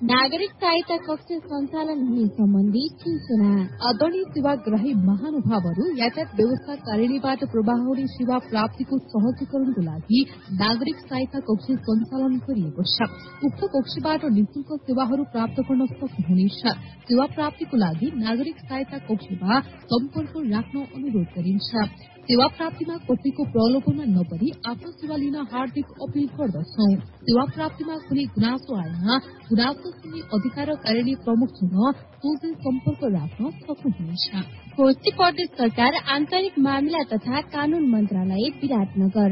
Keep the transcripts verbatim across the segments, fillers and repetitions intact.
नागरिक सहायता कक्ष सञ्चालन हुने सम्बन्धी सूचना। आदरणीय सेवाग्राही महानुभावहरू, यातायात व्यवस्था कार्यालयबाट प्रवाह हुने सेवा प्राप्तिको सहजीकरणको लागि नागरिक सहायता कक्ष सञ्चालन गरिएको छ। उक्त कक्षबाट निःशुल्क सेवाहरू प्राप्त गर्न सक्नुहुनेछ। सेवा प्राप्तिको लागि नागरिक सहायता कक्षमा सम्पर्क राख्न अनुरोध गरिन्छ। सेवा प्राप्तिमा कसैको प्रलोभनमा नपरी आफ्नो सेवा लिन हार्दिक अपील गर्दछौं। सेवा प्राप्तिमा कुनै गुनासो आएमा गुनासो सुन्ने अधिकार कार्यालय प्रमुखसँग सोझै सम्पर्क राख्न सक्नुहुनेछ। कोशी प्रदेश सरकार आन्तरिक मामिला तथा कानून मन्त्रालय विराटनगर।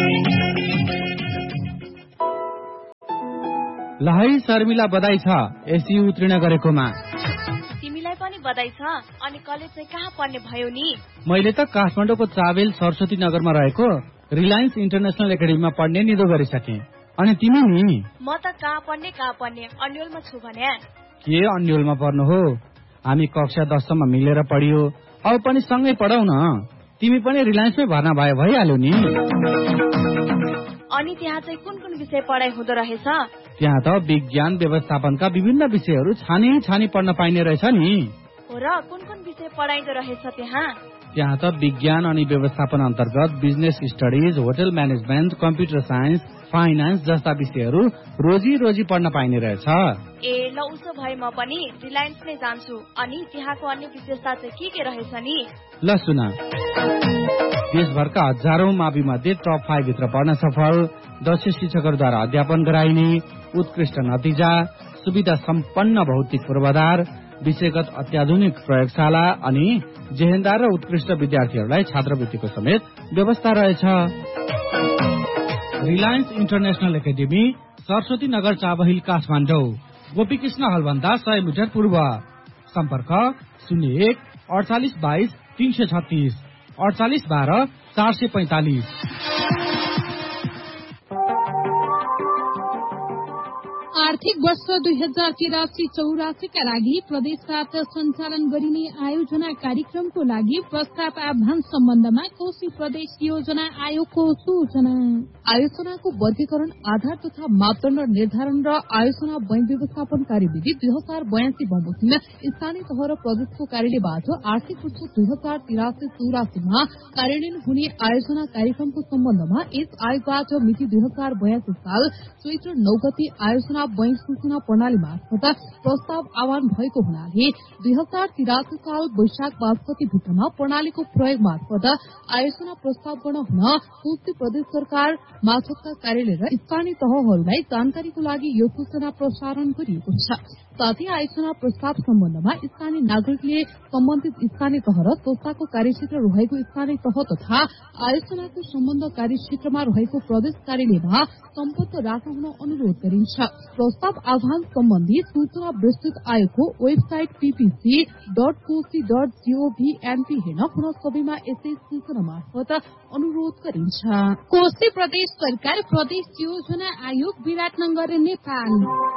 लहै शर्मिला बधाई छ एसयु उत्तीर्ण गरेकोमा। बधाई छ। अनि कलेज चाहिँ कहाँ पढ्ने भयो नि? मैले त काठमाडौँको चाबेल सरस्वती नगरमा रहेको रिलायन्स इन्टरनेशनल एकाडेमीमा पढ्ने निधो गरिसके। अनि तिमी नि? म त कहाँ पढ्ने कहाँ पढ्ने अन्यलमा छु भने। के अन्यलमा पढ्नु हो? हामी कक्षा दससम्म मिलेर पढियो, अब पनि सँगै पढाउ न। तिमी पनि रिलायन्समै भर्ना भयो भइहाल्यो नि। अनि त्यहाँ चाहिँ कुन कुन विषय पढाइ हुँदो रहेछ? त्यहाँ त विज्ञान व्यवस्थापनका विभिन्न विषयहरू छानी छानी पढ्न पाइने रहेछ नि। हो र कुन कुन विषय पढाइदो रहेछ त्यहाँ? त्यहाँ त विज्ञान अनि व्यवस्थापन अन्तर्गत business studies, hotel management, computer science, finance जस्ता विषयहरू रोजी रोजी पढ्न पाइने रहेछ। ए ल उसो भए म पनि रिलायन्स नै जान्छु। अनि त्यहाँको अन्य विशेषता चाहिँ के के रहेछ नि? ल सुन, देशभरका हजारौं मावि मध्ये टप फाइभ भित्र पढ्न सफल, दक्ष शिक्षकहरूद्वारा अध्यापन गराइने, उत्कृष्ट नतिजा, सुविधा सम्पन्न भौतिक पूर्वाधार, विषयगत अत्याधुनिक प्रयोगशाला अनि जेहेन्दार र उत्कृष्ट विद्यार्थीहरूलाई छात्रवृत्तिको समेत व्यवस्था रहेछ। Reliance international academy, Saraswati Nagar, Chabahil, Kathmandu. Gopikrishna हलभन्दा सय मिटर पूर्व। सम्पर्क शून्य एक अडचालिस बाइस तीन सय छत्तीस अडचालिस बाह्र चार सय पैंतालिस। आर्थिक वर्ष दुई हजार तिरासी चौरासीका लागि प्रदेशबाट सञ्चालन गरिने आयोजना कार्यक्रमको लागि प्रस्ताव आह्वान सम्बन्धमा कोशी प्रदेश योजना आयोगको सूचना। आयोजनाको वर्गीकरण, आधार तथा मापदण्ड निर्धारण र आयोजना बैंक व्यवस्थापन कार्यविधि दुई हजार बयासी बमोजिम स्थानीय तह र प्रदेशको कार्यालयबाट आर्थिक वर्ष दुई हजार तिरासी चौरासीमा कार्यान्वयन हुने आयोजना कार्यक्रमको सम्बन्धमा यस आयोगबाट मिति दुई हजार बयासी साल चैत्र नौ गते आयोजना बैंक सूचना प्रणाली मार्फत प्रस्ताव आह्वान भएको हुनाले दुई हजार तिरासी साल वैशाख पाँच गते भित्रमा प्रणालीको प्रयोग मार्फत आयोजना प्रस्ताव गर्न हुन कोशी प्रदेश सरकार मार्फतका कार्यालय र स्थानीय तहहरूलाई जानकारीको लागि यो सूचना प्रसारण गरिएको छ। साथै आयोजना प्रस्ताव सम्बन्धमा स्थानीय नागरिकले सम्बन्धित स्थानीय तह र संस्थाको कार्यक्षेत्र रहेको स्थानीय तह तथा आयोजनाको सम्बन्ध कार्यक्षेत्रमा रहेको प्रदेश कार्यालयमा सम्पर्क राख्न हुन अनुरोध गरिन्छ। प्रस्ताव आह्वान सम्बन्धी सूचना विस्तृत आयोगको website PPC dot Koshi dot gov NP हेर्न पुनः सबैमा यसै सूचना मार्फत अनुरोध गरिन्छ। कोशी प्रदेश सरकार प्रदेश योजना आयोग विराटनगर नेपाल।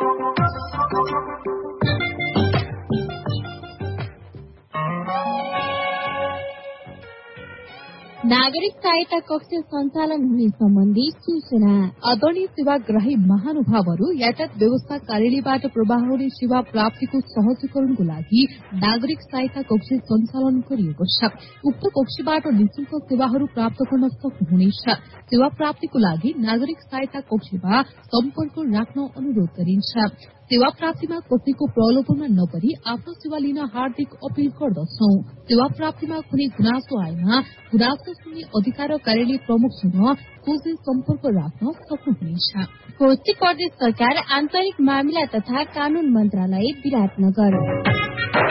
नागरिक सहायता कक्ष सञ्चालन हुने सम्बन्धी सूचना। आदरणीय सेवाग्राही महानुभावहरू, यातायात व्यवस्था कार्यालयबाट प्रवाह हुने सेवा प्राप्तिको सहजीकरणको लागि नागरिक सहायता कक्ष सञ्चालन गरिएको छ। उक्त कक्षबाट निःशुल्क सेवाहरू प्राप्त गर्न सक्नुहुनेछ। सेवा प्राप्तिको लागि नागरिक सहायता कक्षमा सम्पर्क राख्न अनुरोध गरिन्छ। सेवा प्राप्तिमा कसैको प्रलोभनमा नपरी आफ्नो सेवा लिन हार्दिक अपील गर्दछौं। सेवा प्राप्तिमा कुनै गुनासो आएमा गुनासो सुन्ने अधिकार कार्यालय प्रमुखसँग सोझै सम्पर्क राख्न सक्नुहुनेछ। कोशी प्रदेश सरकार आन्तरिक मामिला तथा कानून मन्त्रालय विराटनगर।